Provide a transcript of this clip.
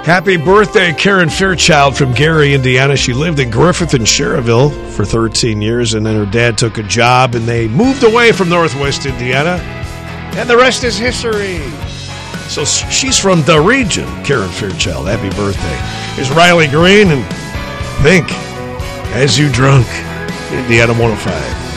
Happy birthday, Karen Fairchild from Gary, Indiana. She lived in Griffith and Cherville for 13 years, and then her dad took a job, and they moved away from Northwest Indiana, and the rest is history. So she's from the region, Karen Fairchild. Happy birthday. Here's Riley Green and Pink, As You Drunk, Indiana 105.